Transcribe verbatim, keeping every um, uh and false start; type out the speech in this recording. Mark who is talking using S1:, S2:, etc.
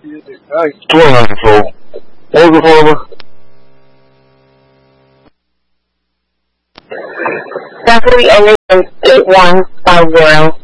S1: twelve. What was the phone number?
S2: Zachary Anderson, eight one five zero.